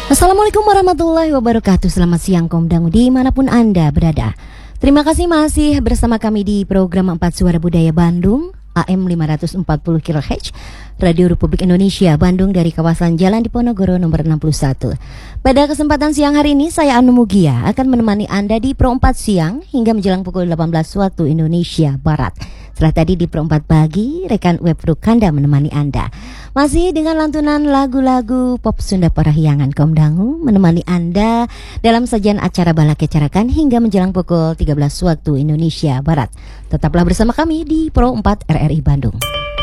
Assalamualaikum warahmatullahi wabarakatuh. Selamat siang Komdangu dimanapun Anda berada. Terima kasih masih bersama kami di program 4 Suara Budaya Bandung AM 540 kHz Radio Republik Indonesia Bandung dari kawasan Jalan Diponegoro nomor 61. Pada kesempatan siang hari ini saya Anu Mugia akan menemani Anda di Pro 4 siang hingga menjelang pukul 18 waktu Indonesia Barat. Setelah tadi di Pro 4 pagi rekan web Rukanda menemani Anda. Masih dengan lantunan lagu-lagu pop Sunda Parahyangan Komdangu menemani Anda dalam sajian acara Bala Kecarakan hingga menjelang pukul 13 waktu Indonesia Barat. Tetaplah bersama kami di Pro 4 RRI Bandung.